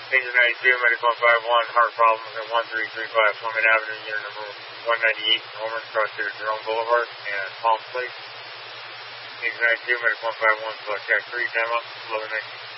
Major 92, Medic 151, heart problems at 1335 Fleming Avenue, unit number 198, Norman, across here at Jerome Boulevard and Palm Place. Major 92, Medic 151, select Jack 3, time up, 1119.